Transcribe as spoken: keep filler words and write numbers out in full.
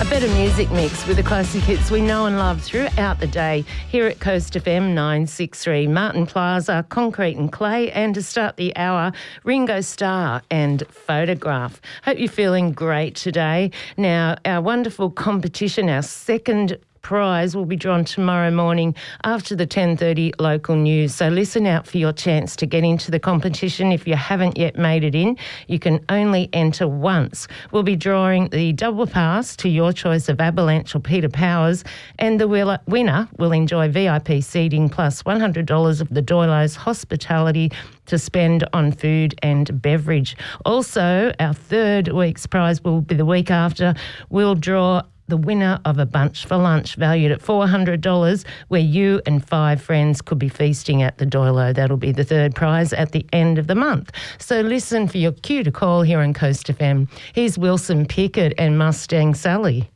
A better music mix with the classic hits we know and love throughout the day here at Coast F M nine sixty-three. Martin Plaza, Concrete and Clay, and to start the hour, Ringo Starr and Photograph. Hope you're feeling great today. Now, our wonderful competition, our second prize will be drawn tomorrow morning after the ten thirty local news. So listen out for your chance to get into the competition. If you haven't yet made it in, you can only enter once. We'll be drawing the double pass to your choice of Avalanche or Peter Powers, and the winner will enjoy V I P seating plus one hundred dollars of the Doyle's hospitality to spend on food and beverage. Also, our third week's prize will be the week after. We'll draw the winner of a bunch for lunch valued at four hundred dollars, where you and five friends could be feasting at the Doilo. That'll be the third prize at the end of the month. So listen for your cue to call here on Coast F M. Here's Wilson Pickett and Mustang Sally.